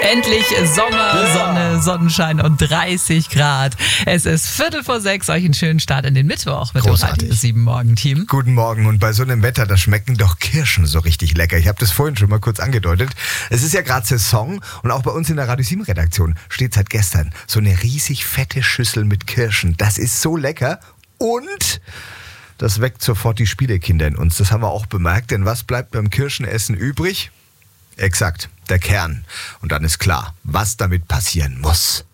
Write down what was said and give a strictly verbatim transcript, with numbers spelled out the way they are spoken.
Endlich Sommer, ja. Sonne, Sonnenschein und dreißig Grad. Es ist Viertel vor sechs. Euch einen schönen Start in den Mittwoch mit dem Radio sieben Morgen-Team. Guten Morgen. Und bei so einem Wetter, da schmecken doch Kirschen so richtig lecker. Ich habe das vorhin schon mal kurz angedeutet. Es ist ja gerade Saison und auch bei uns in der Radio sieben Redaktion steht seit gestern so eine riesig fette Schüssel mit Kirschen. Das ist so lecker und das weckt sofort die Spielekinder in uns. Das haben wir auch bemerkt, denn was bleibt beim Kirschenessen übrig? Exakt, der Kern. Und dann ist klar, was damit passieren muss.